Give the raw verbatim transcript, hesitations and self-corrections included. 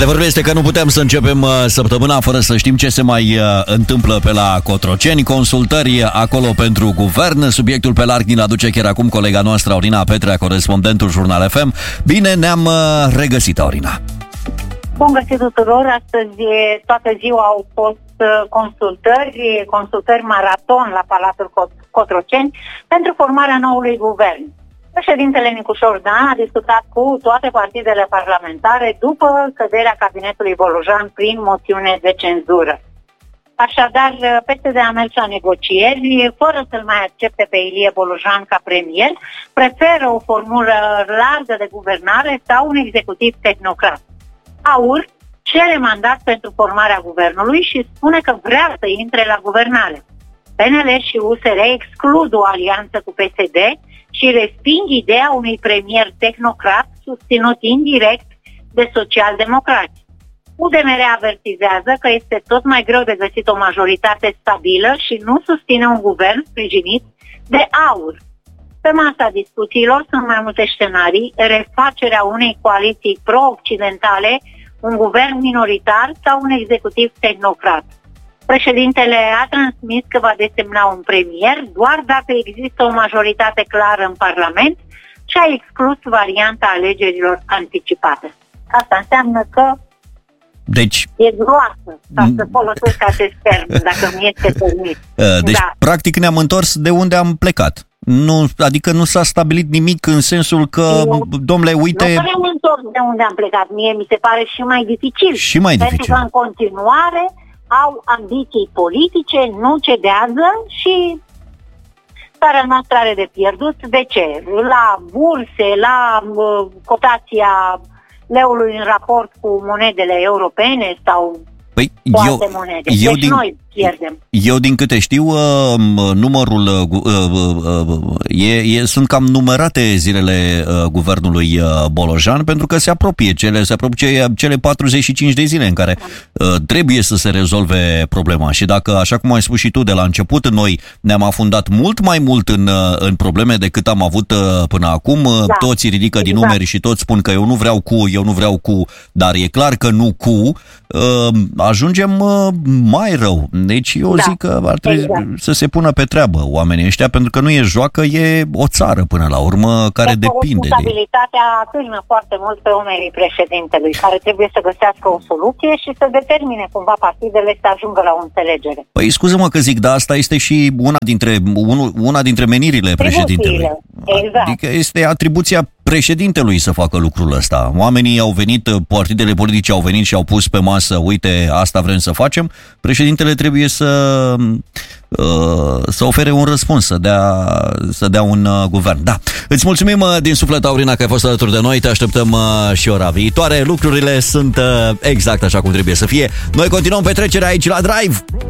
Adevărul este că nu putem să începem săptămâna fără să știm ce se mai întâmplă pe la Cotroceni. Consultări acolo pentru guvern. Subiectul pe larg ni-l aduce chiar acum colega noastră, Aurina Petrea, corespondentul Jurnal F M. Bine ne-am regăsit, Aurina. Bun găsit tuturor. Astăzi toată ziua au fost consultări, consultări maraton la Palatul Cotroceni pentru formarea noului guvern. Președintele Nicușor Dan a discutat cu toate partidele parlamentare după căderea cabinetului Bolojan prin moțiune de cenzură. Așadar, P S D a mers la negocieri, fără să-l mai accepte pe Ilie Bolojan ca premier, preferă o formulă largă de guvernare sau un executiv tehnocrat. A U R cere mandat pentru formarea guvernului și spune că vrea să intre la guvernare. P N L și U S R exclud o alianță cu P S D și resping ideea unui premier tehnocrat susținut indirect de socialdemocrați. U D M R avertizează că este tot mai greu de găsit o majoritate stabilă și nu susține un guvern sprijinit de A U R. Pe masa discuțiilor sunt mai multe scenarii: refacerea unei coaliții pro-occidentale, un guvern minoritar sau un executiv tehnocrat. Președintele a transmis că va desemna un premier doar dacă există o majoritate clară în Parlament și a exclus varianta alegerilor anticipate. Asta înseamnă că deci, e groasă, ca să folosesc acest termen, dacă nu este permis. Deci, da. practic, ne-am întors de unde am plecat. Nu, adică nu s-a stabilit nimic în sensul că, Eu, domnule, uite... Nu ne-am întors de unde am plecat. Mie mi se pare și mai dificil. Și mai pentru dificil. că, în continuare, au ambiții politice, nu cedează și țara noastră are de pierdut. De ce? La burse, la uh, cotația leului în raport cu monedele europene sau păi, cu eu, alte monede. eu deci din, noi pierdem. Eu, din câte știu, uh, numărul... Uh, uh, uh, e, e, sunt cam numărate zilele uh, guvernului uh, Bolojan, pentru că se apropie cele, se apropie cele patruzeci și cinci de zile în care uh, trebuie să se rezolve problema. Și dacă, așa cum ai spus și tu de la început, noi ne-am afundat mult mai mult în, uh, în probleme decât am avut uh, până acum, uh, da. toți ridică exact. din numeri și toți spun că eu nu vreau cu, eu nu vreau cu, dar e clar că nu cu, uh, ajungem uh, mai rău. Deci eu Da, zic că ar trebui exact. să se pună pe treabă oamenii ăștia, pentru că nu e joacă, e o țară până la urmă care Deci, depinde de... responsabilitatea atârnă foarte mult pe umerii președintelui, care trebuie să găsească o soluție și să determine cumva partidele să ajungă la o înțelegere. Păi scuză-mă că zic, dar asta este și una dintre, una dintre menirile președintelui. Exact. Adică este atribuția președintelui să facă lucrul ăsta. Oamenii au venit, partidele politice au venit și au pus pe masă, uite, asta vrem să facem. Președintele trebuie să să ofere un răspuns, să dea, să dea un uh, guvern. Da. Îți mulțumim uh, din suflet, Aurina, că ai fost alături de noi. Te așteptăm uh, și ora viitoare. Lucrurile sunt uh, exact așa cum trebuie să fie. Noi continuăm petrecerea aici la Drive.